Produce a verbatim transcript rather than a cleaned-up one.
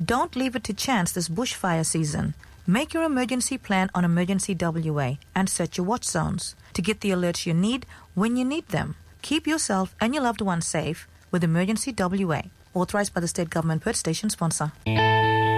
Don't leave it to chance this bushfire season. Make your emergency plan on Emergency W A and set your watch zones to get the alerts you need when you need them. Keep yourself and your loved ones safe with Emergency W A. Authorized by the State Government, Perth Station sponsor.